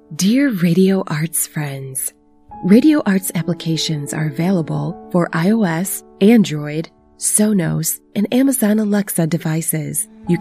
Dear Radio Arts friends, Radio Arts applications are available for iOS, Android, Sonos, and Amazon Alexa devices. You